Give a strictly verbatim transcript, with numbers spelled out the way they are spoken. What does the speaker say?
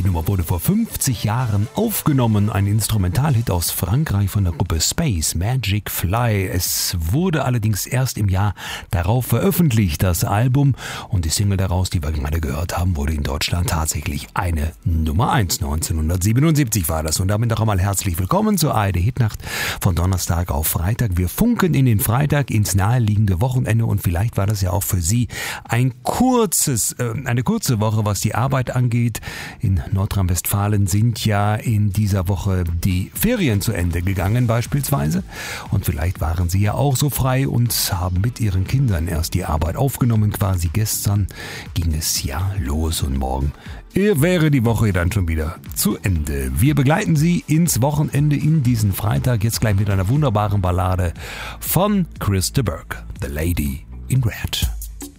Die Nummer wurde vor fünfzig Jahren aufgenommen, ein Instrumentalhit aus Frankreich von der Gruppe Space, Magic Fly. Es wurde allerdings erst im Jahr darauf veröffentlicht, das Album, und die Single daraus, die wir gerade gehört haben, wurde in Deutschland tatsächlich eine Nummer eins. neunzehnhundertsiebenundsiebzig war das. Und damit noch einmal herzlich willkommen zur A R D Hitnacht von Donnerstag auf Freitag. Wir funken in den Freitag ins naheliegende Wochenende, und vielleicht war das ja auch für Sie ein kurzes, äh, eine kurze Woche, was die Arbeit angeht. In Nordrhein-Westfalen sind ja in dieser Woche die Ferien zu Ende gegangen beispielsweise, und vielleicht waren Sie ja auch so frei und haben mit Ihren Kindern erst die Arbeit aufgenommen. Quasi gestern ging es ja los und morgen wäre die Woche dann schon wieder zu Ende. Wir begleiten Sie ins Wochenende in diesen Freitag, jetzt gleich mit einer wunderbaren Ballade von Chris de Burgh, The Lady in Red.